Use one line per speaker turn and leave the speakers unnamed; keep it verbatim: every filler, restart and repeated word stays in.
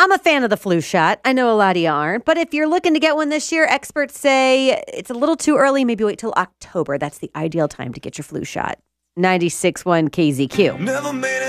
I'm a fan of the flu shot. I know a lot of you aren't. But if you're looking to get one this year, experts say it's a little too early. Maybe wait till October. That's the ideal time to get your flu shot. ninety-six point one K Z Q. Never made it.